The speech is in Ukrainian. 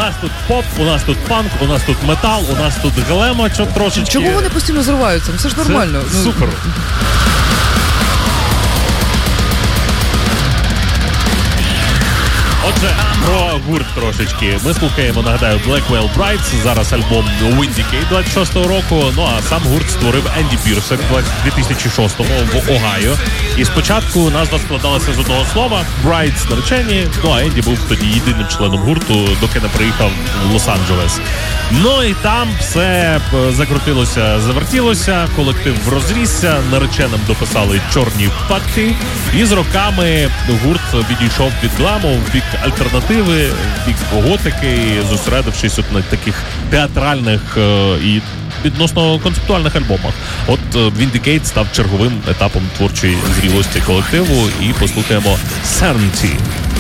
нас тут поп, у нас тут панк, у нас тут метал, у нас тут глема трошечки. Чому вони постійно зриваються? Все ж нормально. Це супер. Отже, про гурт трошечки. Ми слухаємо, нагадаю, Blackwell Brides, зараз альбом Windicate 26-го року, ну а сам гурт створив Енді Пірсак в 2006-му в Огайо. І спочатку назва складалася з одного слова Brides наречені, ну а Енді був тоді єдиним членом гурту, доки не приїхав в Лос-Анджелес. Ну і там все закрутилося, завертілося, колектив розрісся, нареченим дописали чорні факти, і з роками гурт відійшов від гламу в бік альтернативи, в бік готики, зосередившись от на таких театральних і відносно концептуальних альбомах. От Vindicate став черговим етапом творчої зрілості колективу, і послухаємо Certainty.